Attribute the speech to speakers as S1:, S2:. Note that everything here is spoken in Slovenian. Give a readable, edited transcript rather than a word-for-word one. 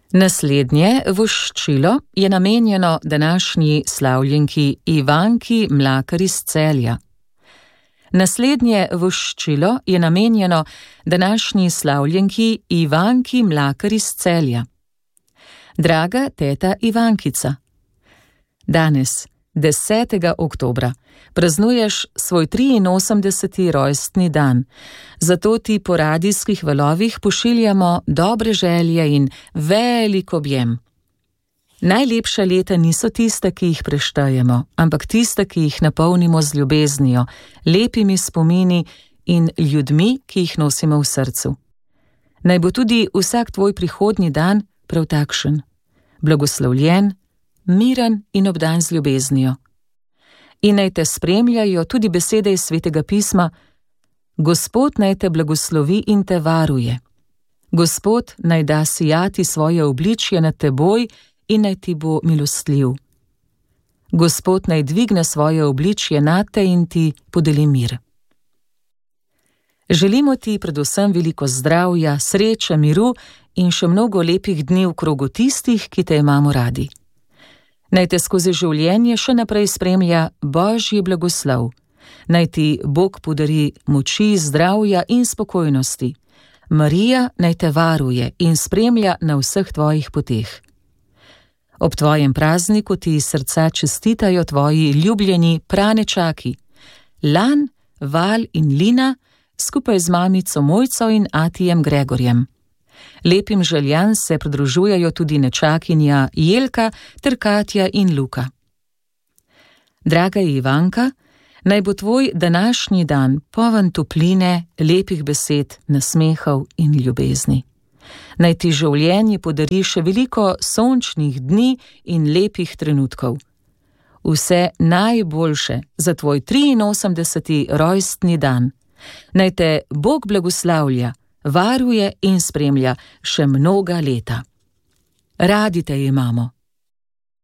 S1: Naslednje voščilo je namenjeno današnji slavljenki Ivanki Mlakar iz Celja. Naslednje voščilo je namenjeno današnji slavljenki Ivanki Mlakar iz Celja. Draga teta Ivankica, danes, 10. oktobra, praznuješ svoj 83. rojstni dan, zato ti po radijskih valovih pošiljamo dobre želje in velik objem. Najlepša leta niso tiste, ki jih preštejemo, ampak tiste, ki jih napolnimo z ljubeznijo, lepimi spomini in ljudmi, ki jih nosimo v srcu. Naj bo tudi vsak tvoj prihodnji dan prav takšen, blagoslovljen, miren in obdan z ljubeznijo. In naj te spremljajo tudi besede iz Svetega pisma: Gospod naj te blagoslovi in te varuje. Gospod naj da sijati svoje obličje nad teboj in naj ti bo milostljiv. Gospod naj dvigne svoje obličje nate in ti podeli mir. Želimo ti predvsem veliko zdravja, sreče, miru in še mnogo lepih dni v krogu tistih, ki te imamo radi. Naj te skozi življenje še naprej spremlja Božji blagoslov. Naj ti Bog podari moči, zdravja in spokojnosti. Marija naj te varuje in spremlja na vseh tvojih poteh. Ob tvojem prazniku ti iz srca čestitajo tvoji ljubljeni pranečaki, Lan, Val in Lina, skupaj z mamico Mojco in atijem Gregorjem. Lepim željan se pridružujejo tudi nečakinja Jelka ter Katja in Luka. Draga Ivanka, naj bo tvoj današnji dan poln topline, lepih besed, nasmehov in ljubezni. Naj ti življenje podari še veliko sončnih dni in lepih trenutkov. Vse najboljše za tvoj 83. rojstni dan. Naj te Bog blagoslavlja, varuje in spremlja še mnoga leta. Radi te imamo.